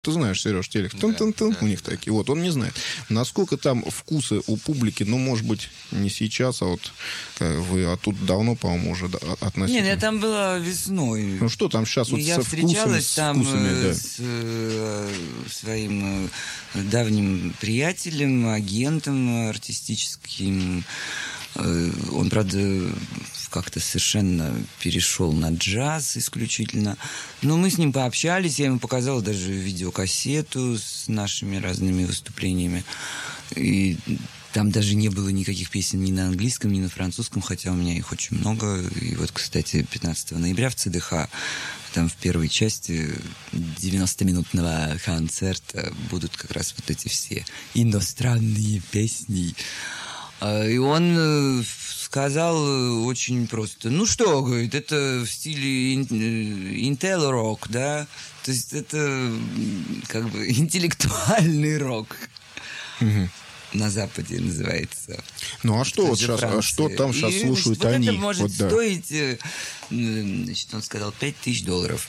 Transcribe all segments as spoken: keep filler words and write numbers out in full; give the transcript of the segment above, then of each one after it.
Ты знаешь, Сереж, телек, тын-тын-тын, да, у них да, такие. Вот, он не знает. Насколько там вкусы у публики, ну, может быть, не сейчас, а вот вы оттуда давно, по-моему, уже относительно. Нет, я там была весной. Ну, что там сейчас вот я со вкусами, встречалась с там вкусами, да. с э, своим давним приятелем, агентом артистическим. Он, правда, как-то совершенно перешел на джаз исключительно. Но мы с ним пообщались, я ему показала даже видеокассету с нашими разными выступлениями. И там даже не было никаких песен ни на английском, ни на французском, хотя у меня их очень много. И вот, кстати, пятнадцатого ноября в ЦДХ, там в первой части девяностоминутного концерта будут как раз вот эти все иностранные песни. И он сказал очень просто: ну что, говорит, это в стиле Intel рок, да? То есть это как бы интеллектуальный рок. Угу. На Западе называется. Ну а что вот сейчас, а что там сейчас и, слушают значит, они? Вот это может вот, да. стоить, значит, он сказал, пять тысяч долларов.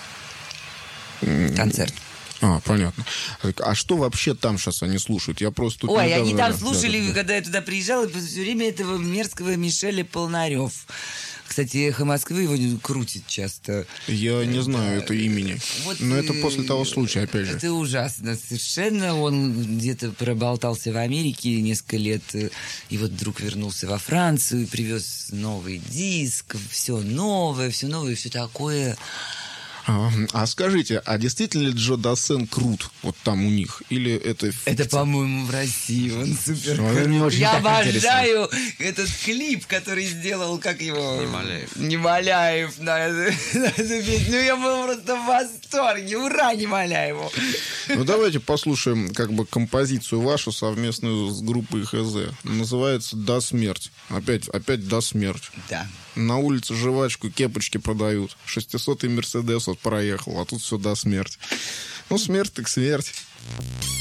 Концерт. А, понятно. А что вообще там сейчас они слушают? Я просто тут Ой, недавно... они там слушали, да, да, да. когда я туда приезжала, все время этого мерзкого Мишеля Полнарев. Кстати, «Эхо Москвы» его крутит часто. Я не знаю да. это имени. Вот, но это после того случая, опять же. Это ужасно совершенно. Он где-то проболтался в Америке несколько лет, и вот вдруг вернулся во Францию, привез новый диск, все новое, все новое, все такое... А, а скажите, а действительно ли Джо Дассен крут вот там у них? Или это фикция? Это, по-моему, в России. Он супер крут. Я обожаю этот клип, который сделал, как его... Немоляев. Немоляев. На, на эту песню. Ну, я был просто в восторге. Ура, Немоляеву. Ну, давайте послушаем как бы композицию вашу совместную с группой ХЗ. Называется «До смерть». Опять, опять «До смерть». Да. На улице жвачку, кепочки продают. Шестисотый Мерседес вот проехал, а тут все до смерти. Ну, смерть так смерть.